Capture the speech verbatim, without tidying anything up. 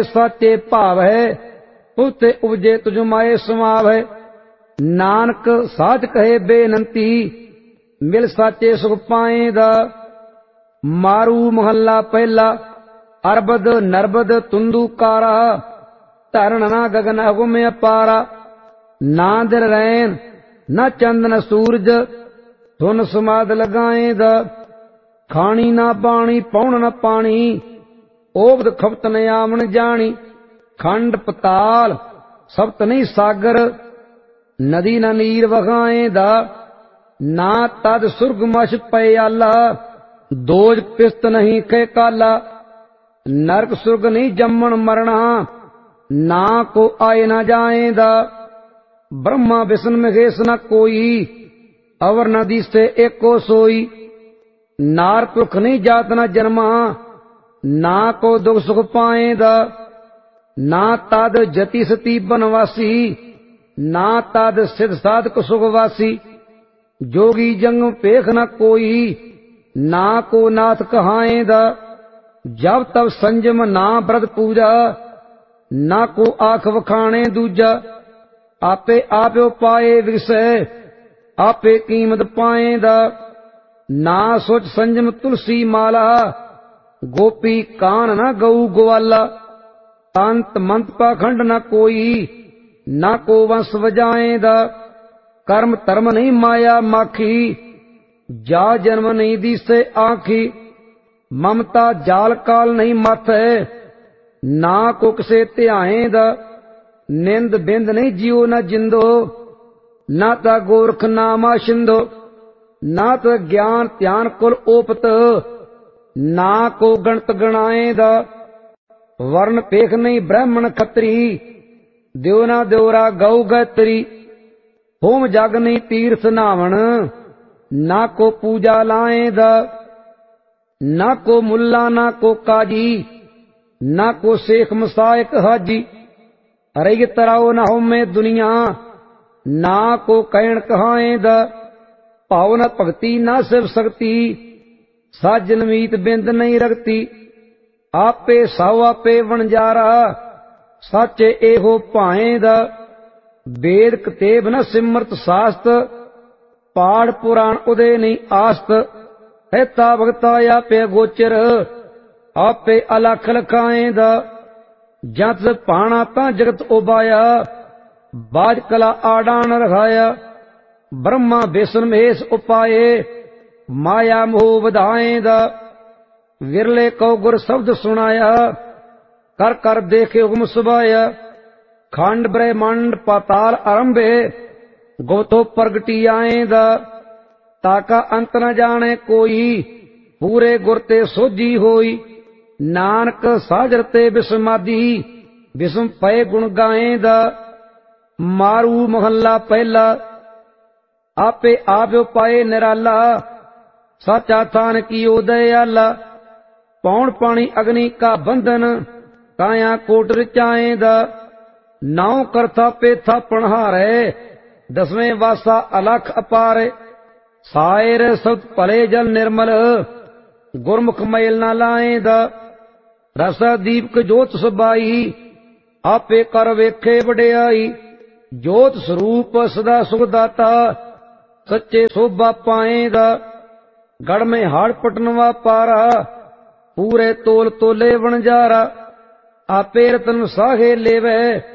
पाए साचे भाव है, उते उपजे तुझ माए समाव है। नानक साच कहे बेनंती, मिल साचे सुख पाएदा। मारू महला पहला, अरबद नरबद तुंदू कारा, धरन ना गगन अगुम अपारा। ना दिन रैन न चंद न सूरज, धुन समाद लगाएदा। खानी ना पानी पौन न पानी, ओबद खपत न आमन जानी। खंड पताल सप्त नहीं सागर, नदी न नीर वगाएदा। ना तद सुर्ग मछ पयाला, दोज पिस्त नहीं खे काला। नरक सुर्ग नहीं जम्मन मरना, ना को आए न जाएदा। ब्रह्मा विष्णु महेश न कोई, अवर नदी से एको सोई। नार पुरख नहीं जात न जन्मा, ना को दुख सुख पाएदा। ना तद जति सती बनवासी, ना तद सिद्ध साधक सुखवासी। जोगी जंग पेख न कोई, ना को नाथ कहाएदा। जब तब संजम ना व्रत पूजा, ना को आख वखाणे दूजा। आपे आपो पाए विषय, आपे कीमत पाएदा। ना सोच संजम तुलसी माला, गोपी कान न गऊ ग्वाला। अंत मंत पाखंड न कोई, ना को वंश बजाएदा। कर्म धर्म नहीं माया माखी, जा जन्म नहीं दिसे आखी। ममता जाल काल नहीं मत है, ना को किसे ध्याएदा। निंद बिंद नहीं जियो न जिंदो, ना ता गोरख नामा शिंदो। ना तो ज्ञान ध्यान कुल ओपत, ना को गणत गणाएदा। वर्ण पेख नहीं ब्राह्मण खत्री, देवना देवरा गौ गैत्री। होम जग नहीं तीर्थ नावण, ना को पूजा लाएदा। ना को मुल्ला ना को काजी, ना को शेख मसायक हाजी। अरे तराओ न हो में दुनिया, ना को कैण कहाएदा। भाव न भगती ना शिव शक्ति, साजन मीत बिंद नहीं रखती। आपे साव आपे वणजारा, साचे एहो भाएदा। वेद कतेब न सिमरत शास्त्र, पाठ पुराण उदय नहीं आस्त। हैता भगता आपे गोचर, आपे अलख लखाएदा। जत पाना ता जगत उबाया, बाज कला आडान रखाया। ब्रह्मा विष्णु महेश उपाये, माया मोह बधाएदा। विरले को गुर शब्द सुनाया, कर कर देखे हुक्म सुबाया। खंड ब्रह्मांड पाताल आरंभे, गोतो प्रगटी आएदा। ताका अंत न जाने कोई, पूरे गुरते सोझी होई। नानक साजरते विस्मादी, विस्म पय गुण गाएदा। मारू महला पहला, आपे आप पाए निराला। साचा थान की दयाला। पौन पानी अग्नि का बंधन, काया कोट रचाएदा। नाव करता पेथा पणहारे, दसवें वासा अलख अपार। सायर सब भले जल निर्मल, गुरमुख मैल न लाएदा। रसा दीपक जोत सबाई, आपे कर वेखे वडियाई। जोत स्वरूप सदा सुखदाता, सच्चे शोभा पाएदा। गढ़ में हाड़ पटनवा पारा, पूरे तोल तोले वणजारा। आपे रतन साहे लेवे,